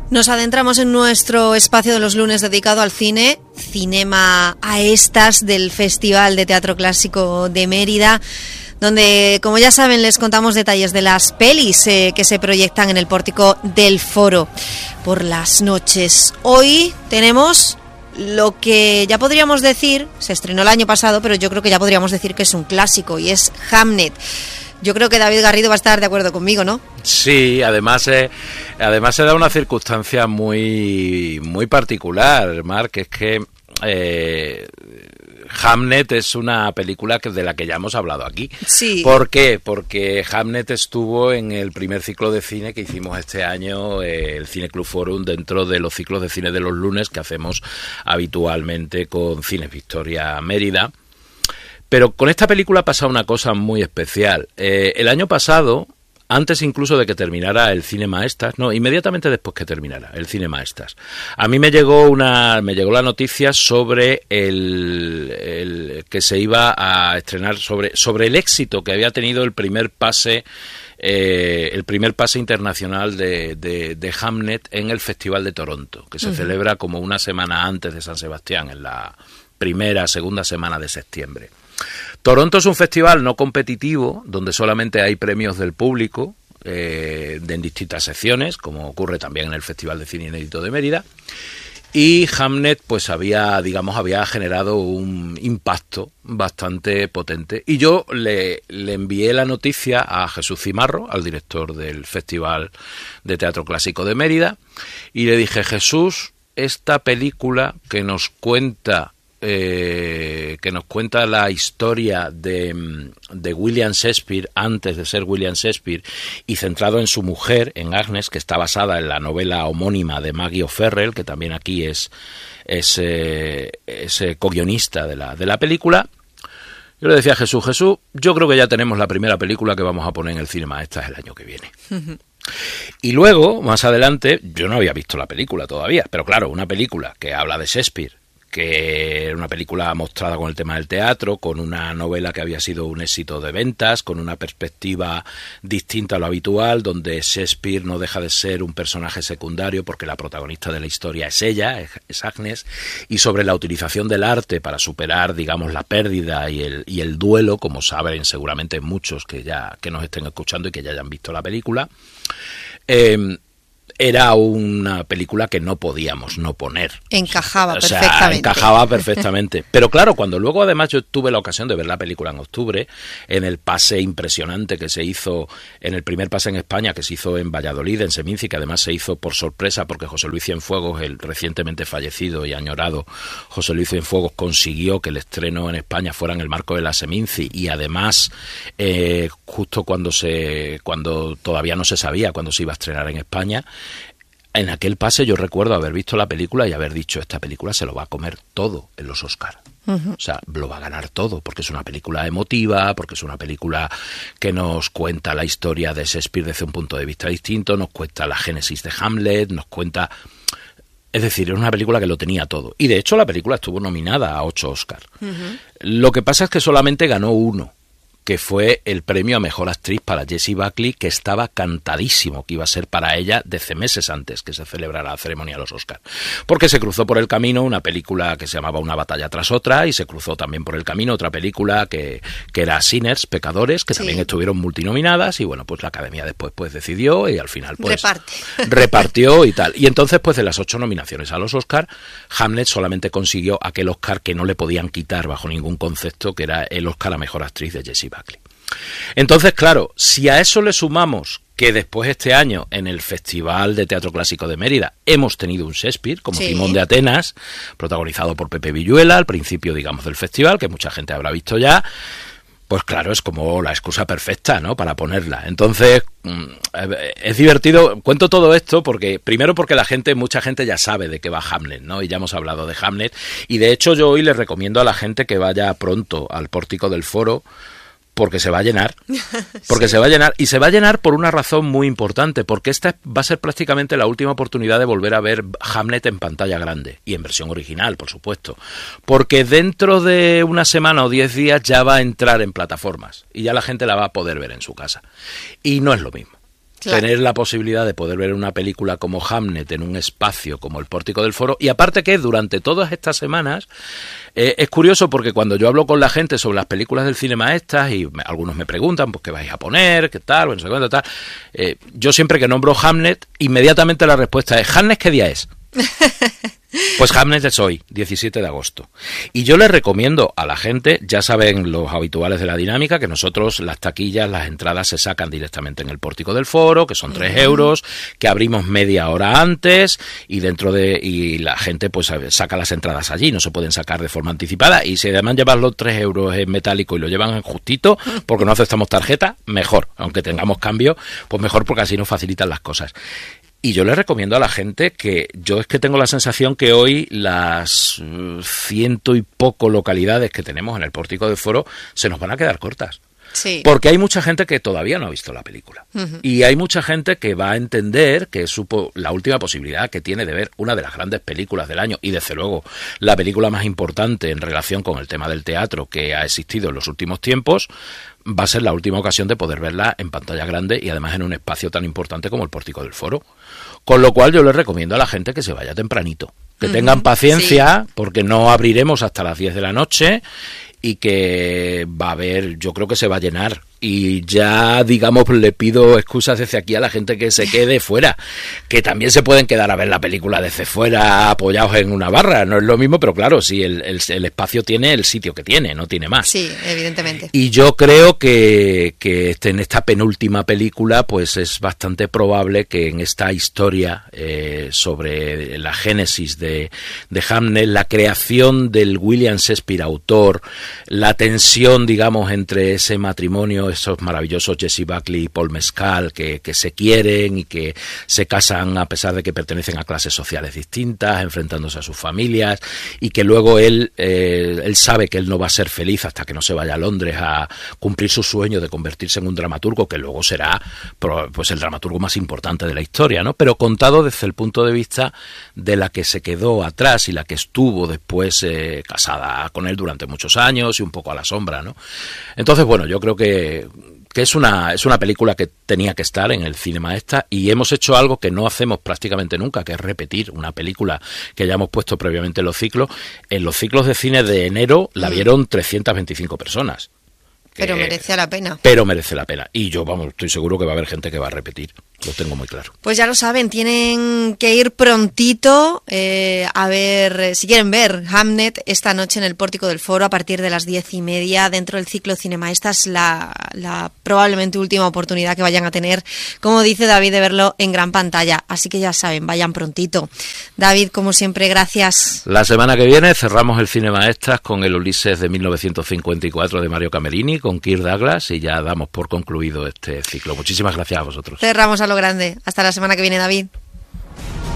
Nos adentramos en nuestro espacio de los lunes dedicado al cine, Cinema a Estas, del Festival de Teatro Clásico de Mérida, donde, como ya saben, les contamos detalles de las pelis que se proyectan en el pórtico del Foro por las noches. Hoy tenemos lo que ya podríamos decir, se estrenó el año pasado, pero yo creo que ya podríamos decir que es un clásico, y es Hamnet. Yo creo que David Garrido va a estar de acuerdo conmigo, ¿no? Sí, además se da una circunstancia muy particular, Marc, que es que Hamnet es una película de la que ya hemos hablado aquí. Sí. ¿Por qué? Porque Hamnet estuvo en el primer ciclo de cine que hicimos este año, el Cine Club Forum, dentro de los ciclos de cine de los lunes que hacemos habitualmente con Cines Victoria Mérida. Pero con esta película pasa una cosa muy especial. El año pasado, antes incluso de que terminara el Cinema a Estas, no, inmediatamente después que terminara el Cinema a Estas, a mí me llegó la noticia sobre el que se iba a estrenar, sobre el éxito que había tenido el primer pase internacional de Hamnet en el Festival de Toronto, que se celebra como una semana antes de San Sebastián, en la segunda semana de septiembre. Toronto es un festival no competitivo, donde solamente hay premios del público en distintas secciones, como ocurre también en el Festival de Cine Inédito de Mérida. Y Hamnet pues había generado un impacto bastante potente. Y yo le envié la noticia a Jesús Cimarro, al director del Festival de Teatro Clásico de Mérida, y le dije: Jesús, esta película que nos cuenta la historia de William Shakespeare antes de ser William Shakespeare, y centrado en su mujer, en Agnes, que está basada en la novela homónima de Maggie O'Farrell, que también aquí es co-guionista de la película. Yo le decía a Jesús, yo creo que ya tenemos la primera película que vamos a poner en el Cinema Estas el año que viene. Y luego, más adelante, yo no había visto la película todavía, pero claro, una película que habla de Shakespeare, que era una película mostrada con el tema del teatro, con una novela que había sido un éxito de ventas, con una perspectiva distinta a lo habitual, donde Shakespeare no deja de ser un personaje secundario porque la protagonista de la historia es ella, es Agnes, y sobre la utilización del arte para superar, digamos, la pérdida y el duelo, como saben seguramente muchos que nos estén escuchando y que ya hayan visto la película. Era una película que no podíamos no poner. Encajaba perfectamente. Pero claro, cuando luego además yo tuve la ocasión de ver la película en octubre, en el pase impresionante que se hizo, en el primer pase en España, que se hizo en Valladolid, en Seminci, que además se hizo por sorpresa porque José Luis Cienfuegos, el recientemente fallecido y añorado José Luis Cienfuegos, consiguió que el estreno en España fuera en el marco de la Seminci, y además justo cuando todavía no se sabía cuándo se iba a estrenar en España. En aquel pase yo recuerdo haber visto la película y haber dicho: esta película se lo va a comer todo en los Oscar. O sea, lo va a ganar todo, porque es una película emotiva, porque es una película que nos cuenta la historia de Shakespeare desde un punto de vista distinto, nos cuenta la génesis de Hamlet, nos cuenta... Es decir, era una película que lo tenía todo. Y de hecho la película estuvo nominada a 8 Oscar. Lo que pasa es que solamente ganó uno, que fue el premio a Mejor Actriz para Jessie Buckley, que estaba cantadísimo que iba a ser para ella desde meses antes que se celebrara la ceremonia de los Oscars. Porque se cruzó por el camino una película que se llamaba Una batalla tras otra, y se cruzó también por el camino otra película que era Sinners, Pecadores, que también estuvieron multinominadas, y bueno, pues la Academia después pues decidió y al final pues repartió y tal. Y entonces pues de las 8 nominaciones a los Oscar, Hamnet solamente consiguió aquel Oscar que no le podían quitar bajo ningún concepto, que era el Oscar a Mejor Actriz de Jessie Buckley. Entonces, claro, si a eso le sumamos que después este año en el Festival de Teatro Clásico de Mérida hemos tenido un Shakespeare como Timón de Atenas, protagonizado por Pepe Villuela al principio, digamos, del festival, que mucha gente habrá visto ya, pues claro, es como la excusa perfecta, ¿no?, para ponerla. Entonces, es divertido. Cuento todo esto porque, primero, porque mucha gente ya sabe de qué va Hamlet, ¿no?, y ya hemos hablado de Hamlet, y de hecho yo hoy les recomiendo a la gente que vaya pronto al pórtico del Foro, porque se va a llenar, y se va a llenar por una razón muy importante, porque esta va a ser prácticamente la última oportunidad de volver a ver Hamlet en pantalla grande, y en versión original, por supuesto, porque dentro de una semana o 10 días ya va a entrar en plataformas, y ya la gente la va a poder ver en su casa, y no es lo mismo. Claro. Tener la posibilidad de poder ver una película como Hamnet en un espacio como el Pórtico del Foro, y aparte que durante todas estas semanas es curioso porque cuando yo hablo con la gente sobre las películas del Cinema estas y algunos me preguntan pues qué vais a poner, qué tal, no sé cuánto tal, yo siempre que nombro Hamnet, inmediatamente la respuesta es ¿Hamnet qué día es? Pues Hamnet es hoy, 17 de agosto. Y yo les recomiendo a la gente, ya saben los habituales de la dinámica, que nosotros las taquillas, las entradas se sacan directamente en el Pórtico del Foro, que son 3 euros, que abrimos media hora antes y y la gente pues saca las entradas allí, no se pueden sacar de forma anticipada, y si además llevan los 3 euros en metálico y lo llevan en justito, porque no aceptamos tarjeta, mejor, aunque tengamos cambio, pues mejor porque así nos facilitan las cosas. Y yo les recomiendo a la gente que yo es que tengo la sensación que hoy las 100 y poco localidades que tenemos en el Pórtico del Foro se nos van a quedar cortas. Sí. Porque hay mucha gente que todavía no ha visto la película. Uh-huh. Y hay mucha gente que va a entender que es la última posibilidad que tiene de ver una de las grandes películas del año y desde luego la película más importante en relación con el tema del teatro que ha existido en los últimos tiempos. Va a ser la última ocasión de poder verla en pantalla grande y además en un espacio tan importante como el Pórtico del Foro. Con lo cual yo les recomiendo a la gente que se vaya tempranito, que tengan paciencia, sí, porque no abriremos hasta las 10 de la noche y que va a haber, yo creo que se va a llenar. Y ya, digamos, le pido excusas desde aquí a la gente que se quede fuera, que también se pueden quedar a ver la película desde fuera apoyados en una barra, no es lo mismo, pero claro, si el espacio tiene el sitio que tiene, no tiene más. Sí, evidentemente. Y yo creo que en esta penúltima película, pues es bastante probable que en esta historia sobre la génesis de Hamnet, la creación del William Shakespeare autor, la tensión, digamos, entre ese matrimonio, esos maravillosos Jessie Buckley y Paul Mescal que se quieren y que se casan a pesar de que pertenecen a clases sociales distintas, enfrentándose a sus familias, y que luego él sabe que él no va a ser feliz hasta que no se vaya a Londres a cumplir su sueño de convertirse en un dramaturgo que luego será pues el dramaturgo más importante de la historia, ¿no? Pero contado desde el punto de vista de la que se quedó atrás y la que estuvo después casada con él durante muchos años y un poco a la sombra, ¿no? Entonces, bueno, yo creo que es una película que tenía que estar en el Cinema esta, y hemos hecho algo que no hacemos prácticamente nunca, que es repetir una película que ya hemos puesto previamente en los ciclos. En los ciclos de cine de enero la vieron 325 personas. Pero merece la pena. Pero merece la pena. Y yo, vamos, estoy seguro que va a haber gente que va a repetir. Lo tengo muy claro. Pues ya lo saben, tienen que ir prontito a ver, si quieren ver Hamnet esta noche en el Pórtico del Foro a partir de las 10:30 dentro del ciclo Cinema. Esta es la probablemente última oportunidad que vayan a tener, como dice David, de verlo en gran pantalla. Así que ya saben, vayan prontito. David, como siempre, gracias. La semana que viene cerramos el Cinema Extras con el Ulises de 1954 de Mario Camerini, con Kirk Douglas, y ya damos por concluido este ciclo. Muchísimas gracias a vosotros. Cerramos a lo grande. Hasta la semana que viene, David.